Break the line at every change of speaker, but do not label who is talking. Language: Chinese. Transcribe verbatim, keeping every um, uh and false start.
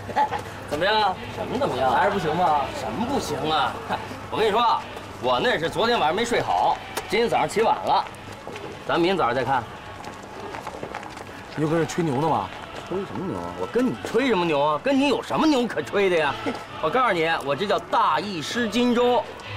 怎么样？
什么怎么样？
还是不行吗？
什么不行啊？
我跟你说啊，我那是昨天晚上没睡好，今天早上起晚了。咱明天早上再看。
你又跟这吹牛呢吗？
吹什么牛啊？我跟你吹什么牛啊？跟你有什么牛可吹的呀？我告诉你，我这叫大意失荆州。